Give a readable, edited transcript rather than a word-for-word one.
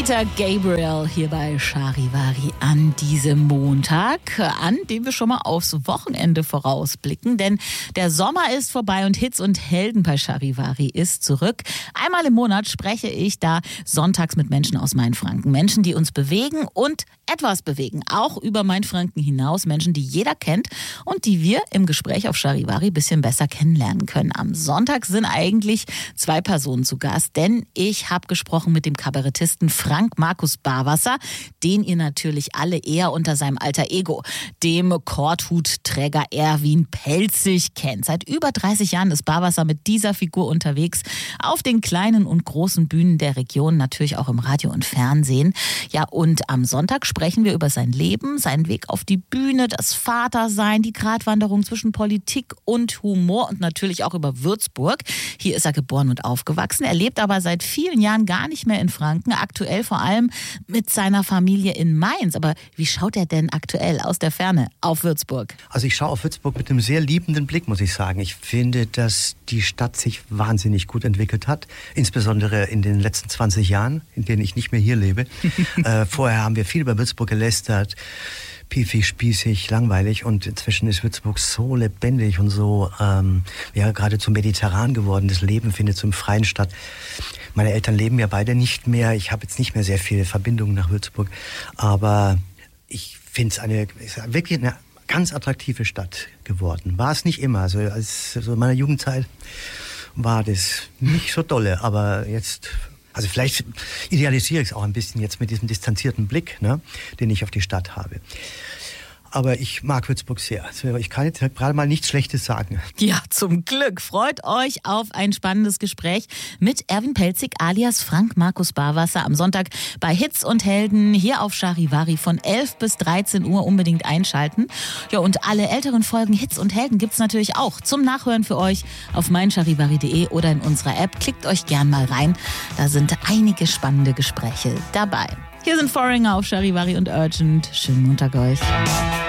Peter Gabriel hier bei Charivari an diesem Montag, an dem wir schon mal aufs Wochenende vorausblicken, denn der Sommer ist vorbei und Hits und Helden bei Charivari ist zurück. Einmal im Monat spreche ich da sonntags mit Menschen aus Mainfranken, Menschen, die uns bewegen und etwas bewegen, auch über Mainfranken hinaus, Menschen, die jeder kennt und die wir im Gespräch auf Charivari ein bisschen besser kennenlernen können. Am Sonntag sind eigentlich zwei Personen zu Gast, denn ich habe gesprochen mit dem Kabarettisten Frank Markus Barwasser, den ihr natürlich alle eher unter seinem Alter Ego, dem Korthutträger Erwin Pelzig, kennt. Seit über 30 Jahren ist Barwasser mit dieser Figur unterwegs, auf den kleinen und großen Bühnen der Region, natürlich auch im Radio und Fernsehen. Ja, und am Sonntag sprechen wir über sein Leben, seinen Weg auf die Bühne, das Vatersein, die Gratwanderung zwischen Politik und Humor und natürlich auch über Würzburg. Hier ist er geboren und aufgewachsen. Er lebt aber seit vielen Jahren gar nicht mehr in Franken, aktuell vor allem mit seiner Familie in Mainz. Aber wie schaut er denn aktuell aus der Ferne auf Würzburg? Also ich schaue auf Würzburg mit einem sehr liebenden Blick, muss ich sagen. Ich finde, dass die Stadt sich wahnsinnig gut entwickelt hat, insbesondere in den letzten 20 Jahren, in denen ich nicht mehr hier lebe. Vorher haben wir viel über Würzburg gelästert, piefig, spießig, langweilig, und inzwischen ist Würzburg so lebendig und so geradezu mediterran geworden. Das Leben findet so im Freien statt. Meine Eltern leben ja beide nicht mehr. Ich habe jetzt nicht mehr sehr viele Verbindungen nach Würzburg, aber ich finde es wirklich eine ganz attraktive Stadt geworden. War es nicht immer. Also in meiner Jugendzeit war das nicht so dolle, aber jetzt, also vielleicht idealisiere ich es auch ein bisschen jetzt mit diesem distanzierten Blick, ne, den ich auf die Stadt habe. Aber ich mag Würzburg sehr. Also ich kann jetzt gerade mal nichts Schlechtes sagen. Ja, zum Glück. Freut euch auf ein spannendes Gespräch mit Erwin Pelzig alias Frank Markus Barwasser am Sonntag bei Hits und Helden hier auf Charivari von 11 bis 13 Uhr unbedingt einschalten. Ja, und alle älteren Folgen Hits und Helden gibt's natürlich auch zum Nachhören für euch auf meincharivari.de oder in unserer App. Klickt euch gern mal rein. Da sind einige spannende Gespräche dabei. Hier sind Foreigner auf Charivari und Urgent. Schönen Montag euch.